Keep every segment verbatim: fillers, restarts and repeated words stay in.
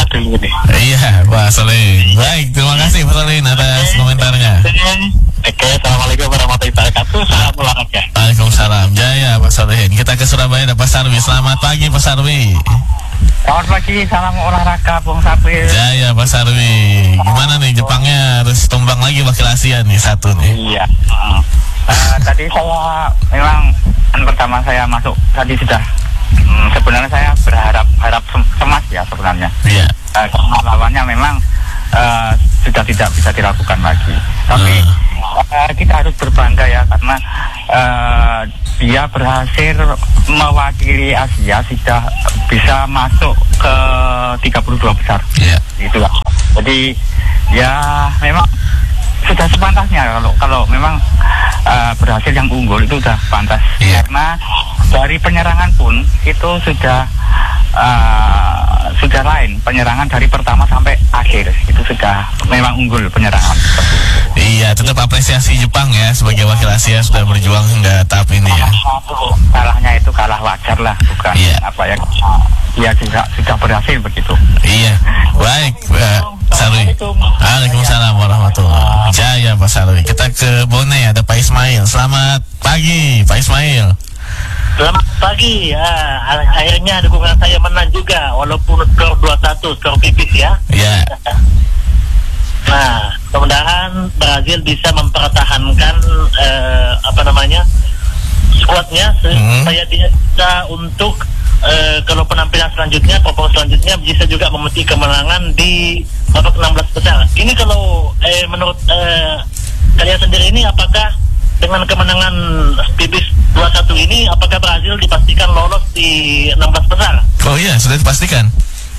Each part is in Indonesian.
dulu nih. Iya, Pak Solin. Baik, terima kasih Pak Solin atas komentarnya. Oke, assalamualaikum warahmatullahi wabarakatuh. Salam olahraga. Waalaikumsalam. Jaya Pak Solin. Kita ke Surabaya ada Pak Sarwi. Selamat pagi Pak Sarwi. Selamat pagi, salam olahraga Bung Sapir. Jaya Pak Sarwi. Gimana nih Jepangnya harus tumbang lagi wakil Asia nih satu nih. Iya. Uh, uh, tadi saya memang kan pertama saya masuk tadi sudah hmm, sebenarnya saya berharap harap cemas ya sebenarnya. Iya. Uh, karena lawannya memang uh, sudah tidak bisa dilakukan lagi. Tapi uh. Uh, kita harus berbangga ya karena uh, dia berhasil mewakili Asia, sudah bisa masuk ke tiga puluh dua besar. Iya. Itulah. Jadi ya memang sudah sepantasnya kalau kalau memang uh, berhasil yang unggul itu sudah pantas. Yeah. Karena dari penyerangan pun itu sudah uh, sudah lain, penyerangan dari pertama sampai akhir itu sudah memang unggul penyerangan. Iya, tetap apresiasi Jepang ya sebagai wakil Asia sudah berjuang hingga tahap ini ya. Kalahnya itu kalah wajar lah, bukan yeah. apa ya? Dia juga sudah berhasil begitu. Iya, baik Pak Sarwi. Waalaikumsalam warahmatullahi wabarakatuh. Jaya Pak Sarwi. Kita ke Bone, ada Pak Ismail. Selamat pagi Pak Ismail. Selamat pagi. Ah, akhirnya dukungan saya menang juga walaupun skor dua satu, skor tipis ya. Iya. Nah, mudah-mudahan Brazil bisa mempertahankan eh, apa namanya skuadnya hmm. supaya dia bisa untuk eh, kalau penampilan selanjutnya, popok selanjutnya bisa juga memetik kemenangan di babak enam belas besar. Ini kalau eh, menurut eh, kalian sendiri ini apakah dengan kemenangan tipis dua satu ini apakah Brazil dipastikan lolos di enam belas besar? Oh iya, sudah dipastikan.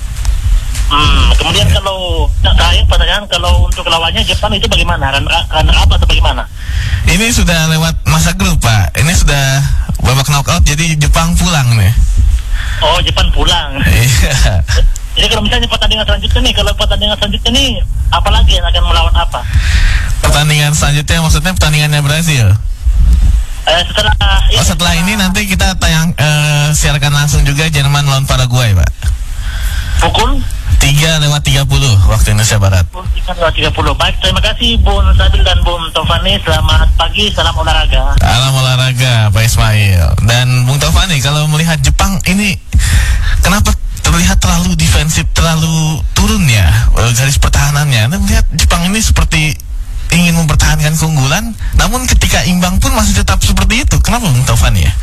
Hmm, kemudian kalau terakhir pertanyaan, kalau untuk lawannya Jepang itu bagaimana? Runner up atau bagaimana? Ini sudah lewat masa grup Pak. Ini sudah babak knockout, jadi Jepang pulang nih. Oh, Jepang pulang. Iya. Jadi kalau misalnya pertandingan selanjutnya nih, kalau pertandingan selanjutnya nih, apalagi yang akan melawan apa? Pertandingan selanjutnya maksudnya pertandingannya Brazil. Eh, setelah Oh, ya, setelah ini nanti kita tayang uh, siarkan langsung juga Jerman lawan Paraguay Pak. Pukul tiga lewat tiga puluh waktu Indonesia Barat. tiga lewat tiga puluh. Baik, terima kasih Bung Sabil dan Bung Taufani. Selamat pagi, salam olahraga. Salam olahraga Pak Ismail. Dan Bung Taufani, kalau melihat Jepang ini kenapa terlihat terlalu defensif, terlalu turun ya garis pertahanannya? Anda melihat Jepang ini seperti ingin mempertahankan keunggulan, namun ketika imbang pun masih tetap seperti itu. Kenapa Bung Taufani ya?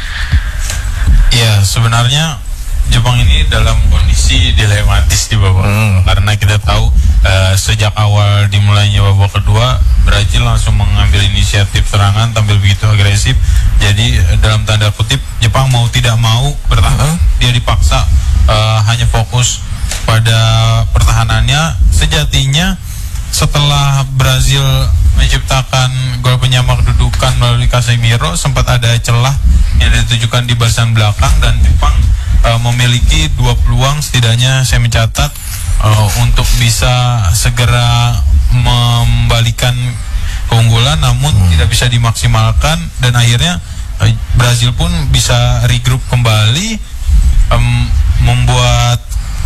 Ya, sebenarnya Jepang ini dalam kondisi dilematis di babak hmm. karena kita tahu uh, sejak awal dimulainya babak kedua Brazil langsung mengambil inisiatif serangan, tampil begitu agresif. Jadi uh, dalam tanda kutip Jepang mau tidak mau bertahan, uh-huh. dia dipaksa uh, hanya fokus pada pertahanannya. Sejatinya setelah Brazil menciptakan gol penyama kedudukan melalui Casemiro, sempat ada celah yang ditujukan di barisan belakang dan Jepang uh, memiliki dua peluang setidaknya saya mencatat uh, untuk bisa segera membalikan keunggulan, namun hmm. tidak bisa dimaksimalkan dan akhirnya uh, Brazil pun bisa regroup kembali, um, membuat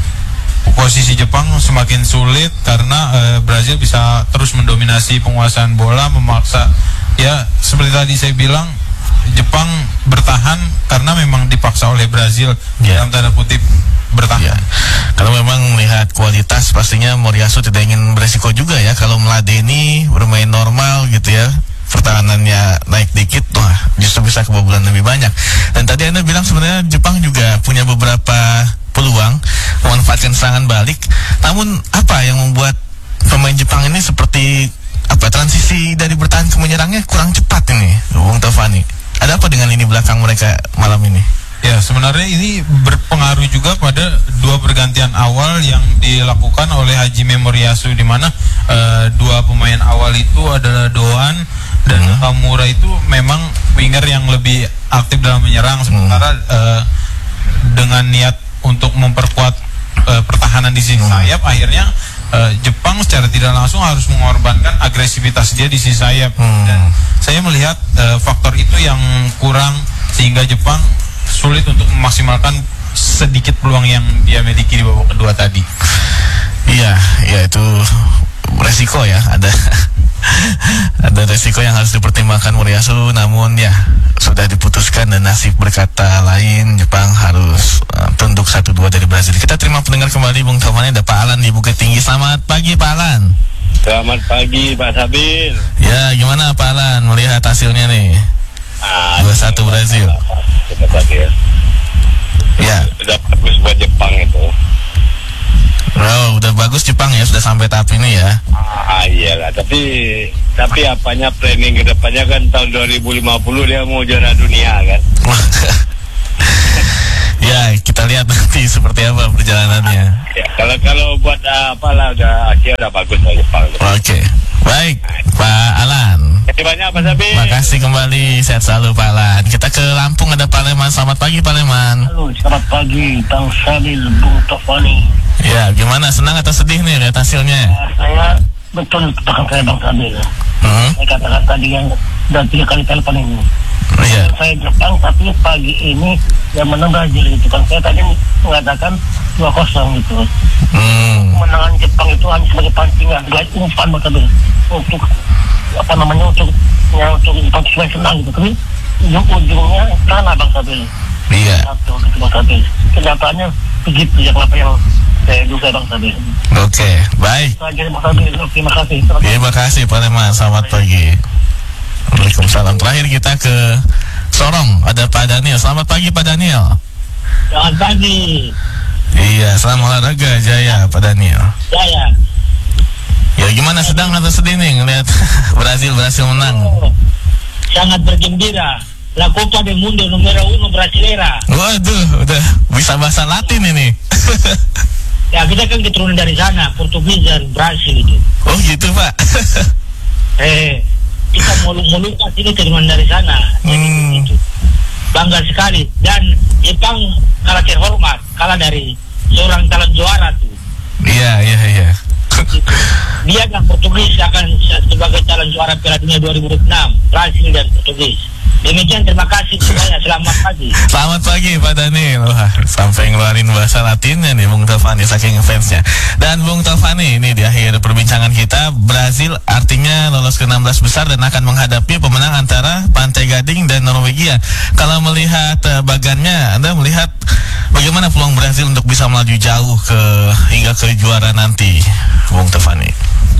posisi Jepang semakin sulit karena uh, Brazil bisa terus mendominasi penguasaan bola, memaksa ya seperti tadi saya bilang Jepang bertahan karena memang dipaksa oleh Brazil yeah. dalam tanda kutip bertahan. Yeah. Kalau memang melihat kualitas pastinya Moriyasu tidak ingin beresiko juga ya kalau meladeni bermain normal gitu ya. Pertahanannya naik dikit, wah justru bisa kebobolan lebih banyak. Dan tadi Anda bilang sebenarnya Jepang juga punya beberapa peluang memanfaatkan serangan balik. Namun apa yang membuat pemain Jepang ini seperti apa transisi dari bertahan ke menyerangnya kurang cepat ini, Bung Taufani? Ada apa dengan ini belakang mereka malam ini? Ya, sebenarnya ini berpengaruh juga pada dua pergantian awal yang dilakukan oleh Hajime Moriyasu, di mana uh, dua pemain awal itu adalah Doan dan hmm. Kamura itu memang winger yang lebih aktif dalam menyerang, sementara hmm. uh, dengan niat untuk memperkuat uh, pertahanan di sisi hmm. sayap, akhirnya uh, Jepang secara tidak langsung harus mengorbankan agresivitas dia di sisi sayap. Hmm. Dan saya melihat uh, faktor itu yang kurang sehingga Jepang sulit untuk memaksimalkan sedikit peluang yang dia miliki di babak kedua tadi. Iya, ya itu resiko ya, ada ada resiko yang harus dipertimbangkan Moriyasu, namun ya sudah diputuskan dan nasib berkata lain, Jepang harus uh, tunduk satu dua dari Brazil. Kita terima pendengar kembali, Bung Taufani. Ada Pak Alan di Bukit Tinggi. Selamat pagi Pak Alan. Selamat pagi Pak Sabil. Ya, gimana Pak Alan melihat hasilnya nih? Ah, dua satu Brazil. Ya. Sudah bagus buat Jepang itu. Oh, udah bagus Jepang ya, sudah sampai tahap ini ya. Ah iyalah, tapi tapi apanya planning ke depannya kan tahun dua ribu lima puluh dia mau juara dunia kan. Ya, kita lihat nanti seperti apa perjalanannya. Ya, kalau kalau buat uh, apalah udah Asia udah bagus lah Jepang. Oke. Okay. Baik, Pak Alan. Terima banyak Pak Sabi. Makasih kembali, sehat selalu Pak Alan. Kita ke Lampung, ada Pak Leman. Selamat pagi Pak Leman. Halo, selamat pagi Bang Sabil, Bung Taufani. Ya, gimana, senang atau sedih nih lihat hasilnya? Uh, saya betul tekan saya Bang Sabil. Hmm? Saya katakan tadi yang sudah tiga kali telepon ini. Oh, iya. Saya Jepang, tapi pagi ini yang menang Brazil itu kan. Saya tadi mengatakan dua kosong gitu. Hmm. Kemenangan Jepang itu hanya sebagai pancingan, sebagai umpan Bang Sabil, untuk apa namanya, untuk ya, untuk Jepang supaya senang gitu. Tapi ujung-ujungnya kalah Bang Sabil. Iya. Satu gitu Bang Sabil. Kenyataannya begitu yang apa yang saya duga Bang Sabil. Oke, baik. Saya Bang Sabil, terima kasih. Terima kasih Pak Leman, selamat pagi. Waalaikumsalam. Terakhir kita ke Sorong, ada Pak Daniel. Selamat pagi Pak Daniel. Selamat pagi. Iya, selamat olahraga Jaya Pak Daniel. Jaya. Ya gimana, sedang atau sedih nih ngelihat Brazil berhasil menang? Oh, sangat bergembira. La Copa del Mundo numero uno Brasilera. Waduh, udah bisa bahasa Latin ini. Ya, kita kan keturunan dari sana, Portugis dan Brasil itu. Oh gitu Pak. Eh, kita mulu-mulu ini keturunan dari sana. Hmm. Itu bangga sekali. Dan Jepang kalah terhormat, kalah dari seorang calon juara tuh. Iya, iya, iya. Gitu. Dia dan Portugis akan sebagai calon juara Piala Dunia dua ribu enam, Brasil dan Portugis. Demikian, terima kasih semuanya. Selamat pagi. Selamat pagi Pak Daniel. Wah, sampai ngeluarin bahasa Latinnya nih Bung Taufani, saking fansnya. Dan Bung Taufani, ini di akhir perbincangan kita, Brazil artinya lolos ke enam belas besar dan akan menghadapi pemenang antara Pantai Gading dan Norwegia. Kalau melihat uh, bagannya, Anda melihat bagaimana peluang Brazil untuk bisa melaju jauh ke hingga ke juara nanti, Bung Taufani?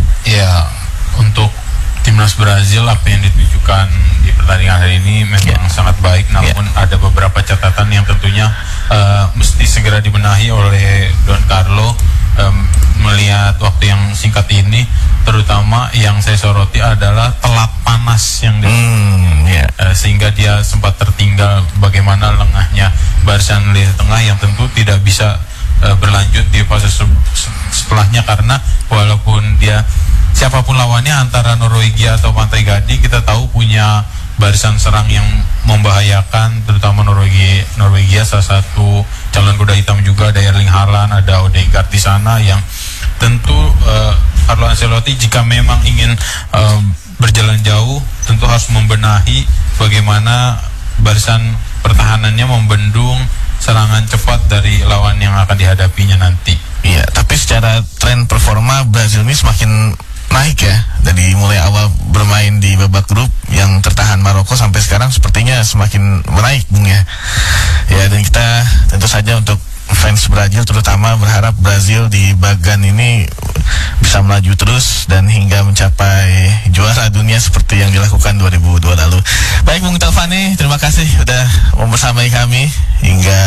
Ya, untuk timnas Brazil apa yang ditujukan di pertandingan hari ini memang yeah. sangat baik, namun yeah. ada beberapa catatan yang tentunya uh, mesti segera dibenahi oleh Don Carlo um, melihat waktu yang singkat ini. Terutama yang saya soroti adalah telat panas yang mm, yeah. uh, sehingga dia sempat tertinggal bagaimana lengahnya barisan lini tengah yang tentu tidak bisa uh, berlanjut di fase setelahnya, karena walaupun dia siapapun lawannya antara Norwegia atau Pantai Gading, kita tahu punya barisan serang yang membahayakan, terutama Norwegia. Norwegia salah satu calon kuda hitam juga, ada Erling Haaland, ada Odegaard di sana, yang tentu uh, Carlo Ancelotti jika memang ingin uh, berjalan jauh tentu harus membenahi bagaimana barisan pertahanannya membendung serangan cepat dari lawan yang akan dihadapinya nanti. Iya, tapi secara tren performa Brazil ini semakin naik ya, dari mulai awal bermain di babak grup yang tertahan Maroko sampai sekarang sepertinya semakin menaik Bung ya. Ya, dan kita tentu saja untuk fans Brazil terutama berharap Brazil di bagan ini bisa melaju terus dan hingga mencapai juara dunia seperti yang dilakukan dua ribu dua lalu. Baik Bung Taufani, terima kasih sudah membersamai kami hingga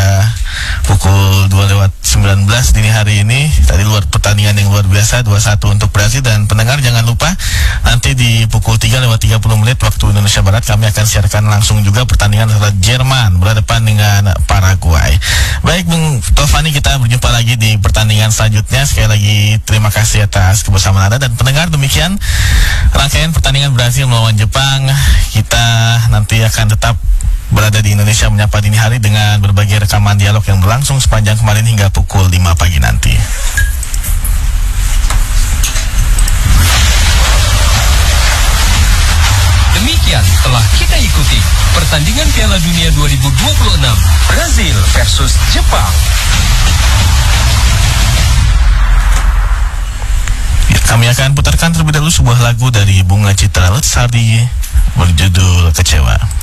pukul dua lewat sembilan belas dini hari ini. Tadi luar pertandingan yang luar biasa, dua satu untuk Brazil. Dan pendengar jangan lupa nanti di pukul tiga lewat tiga puluh menit waktu Indonesia Barat kami akan siarkan langsung juga pertandingan antara Jerman berhadapan dengan Paraguay. Baik Bung Taufani, kita berjumpa lagi di pertandingan selanjutnya. Sekali lagi terima kasih atas kebersamaan Anda. Dan pendengar, demikian rangkaian pertandingan Brazil melawan Jepang. Kita nanti akan tetap berada di Indonesia Menyapa Dini Hari dengan berbagai rekaman dialog yang berlangsung sepanjang kemarin hingga pukul lima pagi nanti. Demikian telah kita ikuti pertandingan Piala Dunia dua ribu dua puluh enam Brazil versus Jepang. Saya akan putarkan terlebih dahulu sebuah lagu dari Bunga Citra Lestari berjudul Kecewa.